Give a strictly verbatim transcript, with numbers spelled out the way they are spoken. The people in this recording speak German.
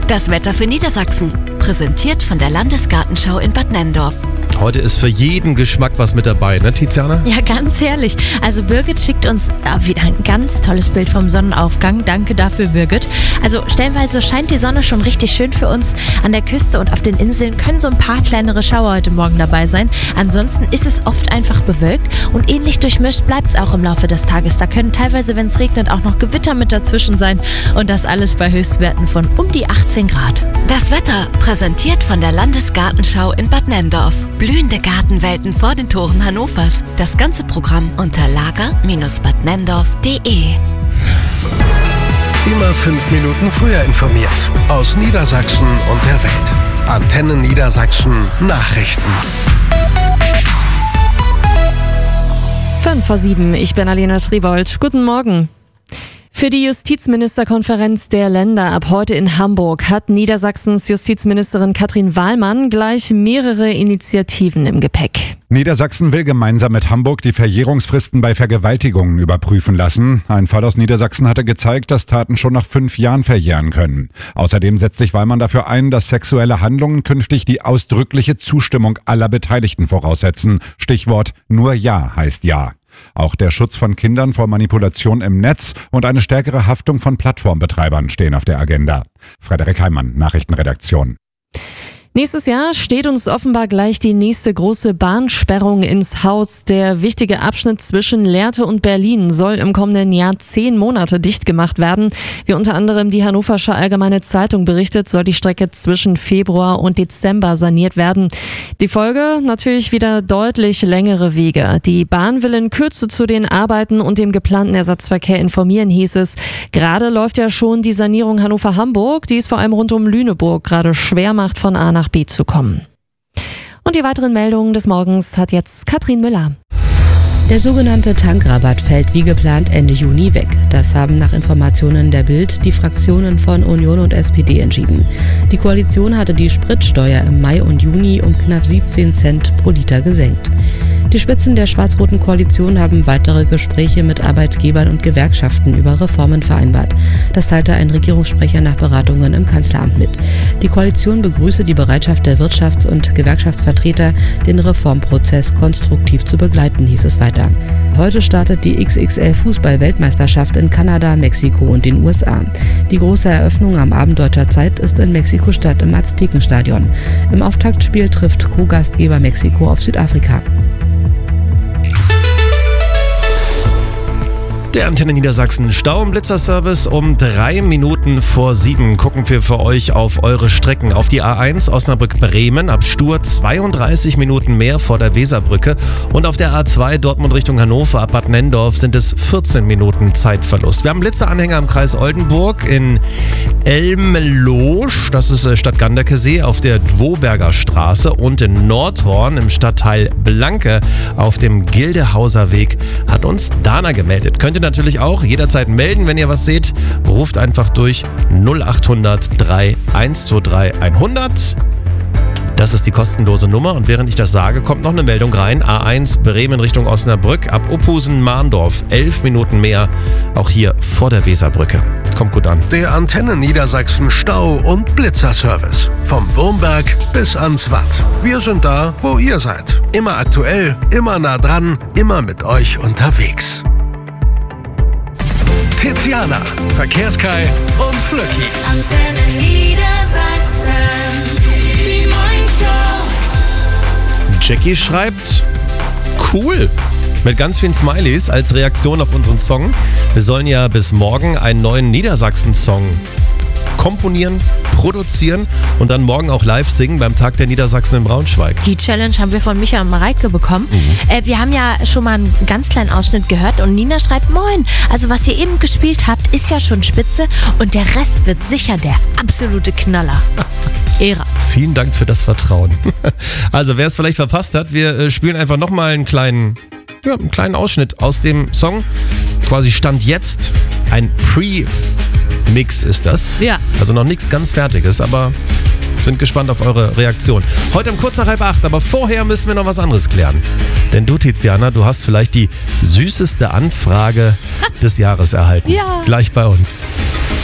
Das Wetter für Niedersachsen. Präsentiert von der Landesgartenschau in Bad Nenndorf. Heute ist für jeden Geschmack was mit dabei, ne Tiziana? Ja, ganz herrlich. Also Birgit schickt uns äh, wieder ein ganz tolles Bild vom Sonnenaufgang. Danke dafür, Birgit. Also stellenweise scheint die Sonne schon richtig schön für uns. An der Küste und auf den Inseln können so ein paar kleinere Schauer heute Morgen dabei sein. Ansonsten ist es oft einfach bewölkt und ähnlich durchmischt bleibt es auch im Laufe des Tages. Da können teilweise, wenn es regnet, auch noch Gewitter mit dazwischen sein. Und das alles bei Höchstwerten von um die achtzehn Grad. Das Wetter präsentiert von der Landesgartenschau in Bad Nenndorf. Blühende Gartenwelten vor den Toren Hannovers. Das ganze Programm unter lager Bindestrich bad nenndorf punkt de. Immer fünf Minuten früher informiert. Aus Niedersachsen und der Welt. Antenne Niedersachsen Nachrichten. Fünf vor sieben, ich bin Alena Schriebold. Guten Morgen. Für die Justizministerkonferenz der Länder ab heute in Hamburg hat Niedersachsens Justizministerin Katrin Wahlmann gleich mehrere Initiativen im Gepäck. Niedersachsen will gemeinsam mit Hamburg die Verjährungsfristen bei Vergewaltigungen überprüfen lassen. Ein Fall aus Niedersachsen hatte gezeigt, dass Taten schon nach fünf Jahren verjähren können. Außerdem setzt sich Wahlmann dafür ein, dass sexuelle Handlungen künftig die ausdrückliche Zustimmung aller Beteiligten voraussetzen. Stichwort nur Ja heißt Ja. Auch der Schutz von Kindern vor Manipulation im Netz und eine stärkere Haftung von Plattformbetreibern stehen auf der Agenda. Frederik Heimann, Nachrichtenredaktion. Nächstes Jahr steht uns offenbar gleich die nächste große Bahnsperrung ins Haus. Der wichtige Abschnitt zwischen Lehrte und Berlin soll im kommenden Jahr zehn Monate dicht gemacht werden. Wie unter anderem die Hannoversche Allgemeine Zeitung berichtet, soll die Strecke zwischen Februar und Dezember saniert werden. Die Folge? Natürlich wieder deutlich längere Wege. Die Bahn will in Kürze zu den Arbeiten und dem geplanten Ersatzverkehr informieren, hieß es. Gerade läuft ja schon die Sanierung Hannover-Hamburg, die es vor allem rund um Lüneburg gerade schwer macht, von A nach B zu kommen. Und die weiteren Meldungen des Morgens hat jetzt Katrin Müller. Der sogenannte Tankrabatt fällt wie geplant Ende Juni weg. Das haben nach Informationen der Bild die Fraktionen von Union und S P D entschieden. Die Koalition hatte die Spritsteuer im Mai und Juni um knapp siebzehn Cent pro Liter gesenkt. Die Spitzen der schwarz-roten Koalition haben weitere Gespräche mit Arbeitgebern und Gewerkschaften über Reformen vereinbart. Das teilte ein Regierungssprecher nach Beratungen im Kanzleramt mit. Die Koalition begrüße die Bereitschaft der Wirtschafts- und Gewerkschaftsvertreter, den Reformprozess konstruktiv zu begleiten, hieß es weiter. Heute startet die X X L-Fußball-Weltmeisterschaft in Kanada, Mexiko und den U S A. Die große Eröffnung am Abend deutscher Zeit ist in Mexiko-Stadt im Aztekenstadion. Im Auftaktspiel trifft Co-Gastgeber Mexiko auf Südafrika. Der Antenne Niedersachsen Stau- und Blitzerservice um drei Minuten vor sieben. Gucken wir für euch auf eure Strecken. Auf die A eins Osnabrück-Bremen ab Stur zweiunddreißig Minuten mehr vor der Weserbrücke. Und auf der A zwei Dortmund Richtung Hannover ab Bad Nenndorf sind es vierzehn Minuten Zeitverlust. Wir haben Blitzeranhänger im Kreis Oldenburg in Elmlosch, das ist Stadt Ganderkesee, auf der Dwoberger Straße und in Nordhorn im Stadtteil Blanke auf dem Gildehauser Weg hat uns Dana gemeldet. Könnt ihr natürlich auch jederzeit melden, wenn ihr was seht. Ruft einfach durch null acht hundert drei eins zwei drei hundert. Das ist die kostenlose Nummer und während ich das sage, kommt noch eine Meldung rein. A eins Bremen Richtung Osnabrück ab Opusen-Mahndorf. Elf Minuten mehr, auch hier vor der Weserbrücke. Kommt gut an. Der Antenne Niedersachsen Stau- und Blitzerservice. Vom Wurmberg bis ans Watt. Wir sind da, wo ihr seid. Immer aktuell, immer nah dran, immer mit euch unterwegs. Tiziana, Verkehrskai und Flöcki. Antenne Niedersachsen, die Morningshow. Jackie schreibt, cool, mit ganz vielen Smileys als Reaktion auf unseren Song. Wir sollen ja bis morgen einen neuen Niedersachsen-Song komponieren, produzieren und dann morgen auch live singen beim Tag der Niedersachsen in Braunschweig. Die Challenge haben wir von Micha und Mareike bekommen. Mhm. Äh, wir haben ja schon mal einen ganz kleinen Ausschnitt gehört und Nina schreibt, moin, also was ihr eben gespielt habt, ist ja schon spitze und der Rest wird sicher der absolute Knaller. Ehre. Vielen Dank für das Vertrauen. Also wer es vielleicht verpasst hat, wir spielen einfach nochmal einen kleinen, ja, einen kleinen Ausschnitt aus dem Song. Quasi Stand jetzt, ein Pre- Mix ist das. Ja. Also noch nichts ganz Fertiges, aber sind gespannt auf eure Reaktion. Heute um kurz nach halb acht, aber vorher müssen wir noch was anderes klären. Denn du, Tiziana, du hast vielleicht die süßeste Anfrage des Jahres erhalten. Ja. Gleich bei uns.